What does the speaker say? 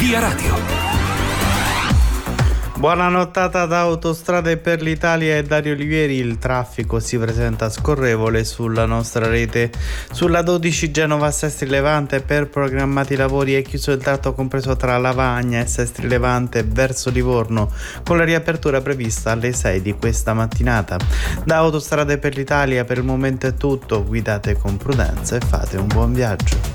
Via Radio. Buona nottata da Autostrade per l'Italia e Dario Olivieri. Il traffico si presenta scorrevole sulla nostra rete. Sulla 12 Genova-Sestri Levante per programmati lavori è chiuso il tratto compreso tra Lavagna e Sestri Levante verso Livorno, con la riapertura prevista alle 6 di questa mattinata. Da Autostrade per l'Italia per il momento è tutto, guidate con prudenza e fate un buon viaggio.